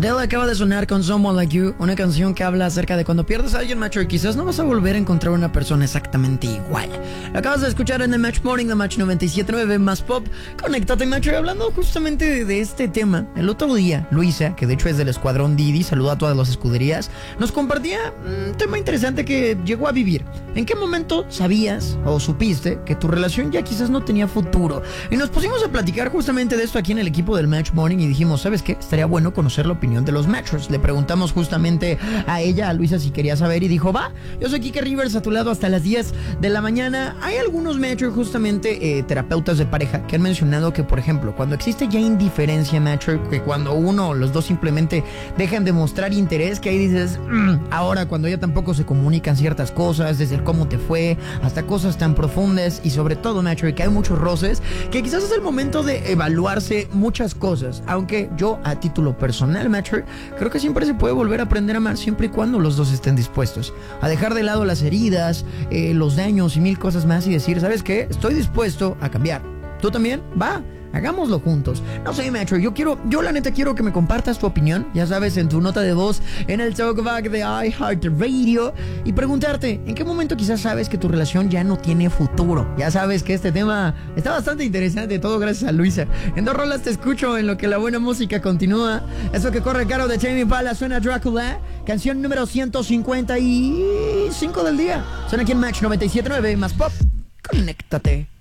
Adele acaba de sonar con Someone Like You, una canción que habla acerca de cuando pierdes a alguien, macho, y quizás no vas a volver a encontrar una persona exactamente igual. Lo acabas de escuchar en el Match Morning de Match 97.9 más Pop. Conéctate, macho, y hablando justamente de este tema, el otro día, Luisa, que de hecho es del Escuadrón Didi, saluda a todas las escuderías, nos compartía un tema interesante que llegó a vivir. ¿En qué momento sabías o supiste que tu relación ya quizás no tenía futuro? Y nos pusimos a platicar justamente de esto aquí en el equipo del Match Morning y dijimos, ¿sabes qué? Estaría bueno conocer la opinión de los matchers. Le preguntamos justamente a ella, a Luisa, si quería saber y dijo, va, yo soy Kike Rivers a tu lado hasta las 10 de la mañana. Hay algunos matchers, justamente terapeutas de pareja, que han mencionado que, por ejemplo, cuando existe ya indiferencia, matcher, que cuando uno o los dos simplemente dejan de mostrar interés, que ahí dices, ahora cuando ya tampoco se comunican ciertas cosas, desde el cómo te fue, hasta cosas tan profundas y sobre todo, matcher, que hay muchos roces, que quizás es el momento de evaluarse muchas cosas, aunque yo a título personal, matcher, creo que siempre se puede volver a aprender a amar siempre y cuando los dos estén dispuestos a dejar de lado las heridas, los daños y mil cosas más y decir, ¿sabes qué? Estoy dispuesto a cambiar. ¿Tú también? Va, hagámoslo juntos. No sé, macho, yo la neta quiero que me compartas tu opinión, ya sabes, en tu nota de voz, en el Talkback de iHeartRadio, y preguntarte, ¿en qué momento quizás sabes que tu relación ya no tiene futuro? Ya sabes que este tema está bastante interesante, todo gracias a Luisa. En 2 rolas te escucho en lo que la buena música continúa. Eso que corre caro de Tame Impala, suena Drácula, canción número 155 del día. Suena aquí en Match 97.9 más Pop. Conéctate.